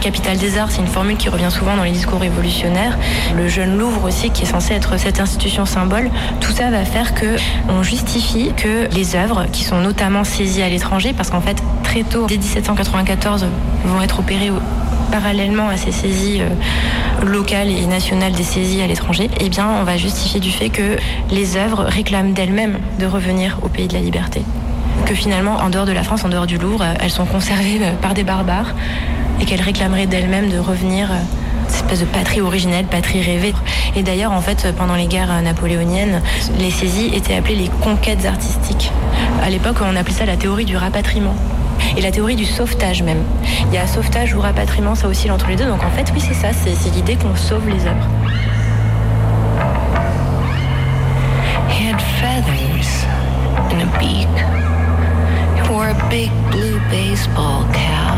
capitale des arts, c'est une formule qui revient souvent dans les discours révolutionnaires. Le jeune Louvre aussi, qui est censé être cette institution symbole, tout ça va faire qu'on justifie que les œuvres qui sont notamment saisies à l'étranger, parce qu'en fait, très tôt, dès 1794, vont être opérées parallèlement à ces saisies locales et nationales des saisies à l'étranger, eh bien, on va justifier du fait que les œuvres réclament d'elles-mêmes de revenir au pays de la liberté. Que finalement, en dehors de la France, en dehors du Louvre, elles sont conservées par des barbares et qu'elles réclameraient d'elles-mêmes de revenir cette espèce de patrie originelle, patrie rêvée. Et d'ailleurs, en fait, pendant les guerres napoléoniennes, les saisies étaient appelées les conquêtes artistiques. À l'époque, on appelait ça la théorie du rapatriement. Et la théorie du sauvetage même. Il y a sauvetage ou rapatriement, ça oscille entre les deux. Donc en fait, oui, c'est ça, c'est l'idée qu'on sauve les œuvres. He had feathers and a beak. He wore a big blue baseball cap.